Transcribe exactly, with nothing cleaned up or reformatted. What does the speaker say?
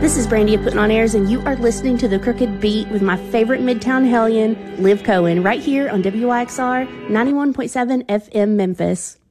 This is Brandy of Putting On Airs, and you are listening to The Crooked Beat with my favorite Midtown hellion, Liv Cohen, right here on W Y X R ninety-one point seven F M Memphis.